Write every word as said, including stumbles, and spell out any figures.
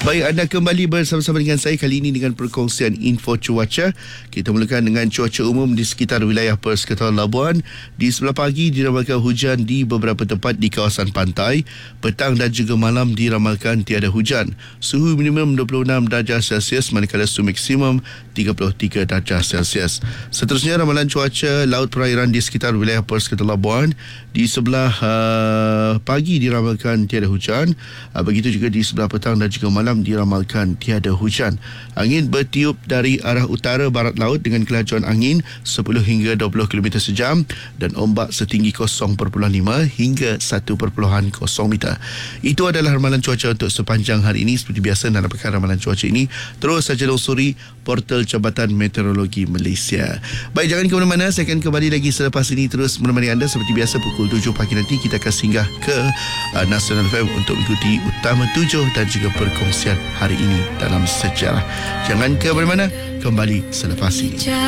Baik, anda kembali bersama-sama dengan saya kali ini dengan perkongsian info cuaca. Kita mulakan dengan cuaca umum di sekitar wilayah Persekitaran Labuan. Di sebelah pagi diramalkan hujan di beberapa tempat di kawasan pantai. Petang dan juga malam diramalkan tiada hujan. Suhu minimum dua puluh enam darjah Celsius manakala suhu maksimum tiga puluh tiga darjah Celsius. Seterusnya ramalan cuaca laut perairan di sekitar wilayah Persekitaran Labuan. Di sebelah uh, pagi diramalkan tiada hujan. Uh, begitu juga di sebelah petang dan juga malam diramalkan tiada hujan. Angin bertiup dari arah utara barat laut dengan kelajuan angin sepuluh hingga dua puluh kilometer sejam dan ombak setinggi kosong perpuluhan lima hingga satu perpuluhan kosong meter. Itu adalah ramalan cuaca untuk sepanjang hari ini. Seperti biasa dalam perkara ramalan cuaca ini, terus saja lusuri portal Jabatan Meteorologi Malaysia. Baik, jangan ke mana-mana. Saya akan kembali lagi selepas ini terus menemani anda seperti biasa pukul tujuh pagi nanti. Kita akan singgah ke uh, Nasional F M untuk mengikuti Utama tujuh dan juga perkongsian hari ini dalam sejarah. Jangan ke mana-mana, kembali selepas ini.